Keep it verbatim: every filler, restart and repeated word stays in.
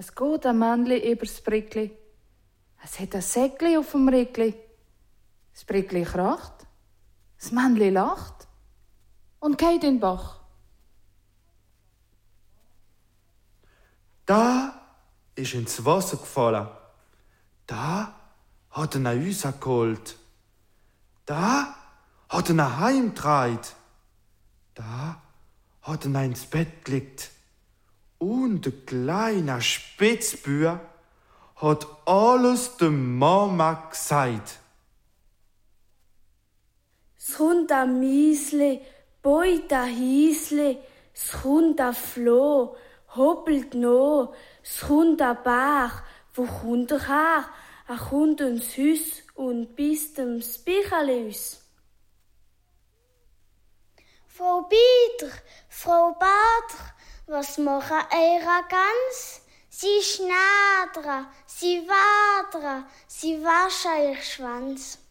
Es geht ein Männli übers Brickli. Es hat ein Säckli auf dem Rickli. Das Brickli kracht. Das Männli lacht. Und geht in den Bach. Da ist ins Wasser gefallen. Da hat er nach uns geholt. Da hat er nach Heim getragen. Da hat er ins Bett gelegt. Und der kleine Spitzbühr hat alles der Mama gesagt. Es kommt ein Miesli, beut ein Hiesli, es kommt ein Floh, hoppelt no, es kommt ein Bach, wo kommt er her? Er kommt ins Haus und bisst dem Spicheli aus. Frau Bieder, Frau Bader, was machen eure Gans? Sie schnadern, sie wadern, sie waschen ihr Schwanz.